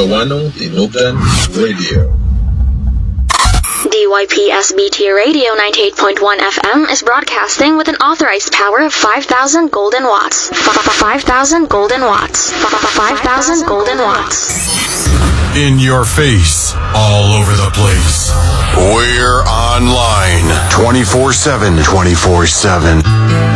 Wano Tinugan Radio. DYPSBT Radio 98.1 FM is broadcasting with an authorized power of 5,000 golden watts. 5,000 golden watts. 5,000 golden watts. In your face, all over the place. We're online 24/7.